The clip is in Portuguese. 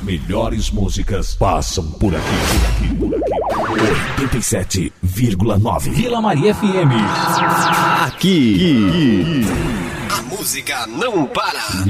melhores músicas passam por aqui. 87,9 Vila Maria FM. Aqui. A música não para.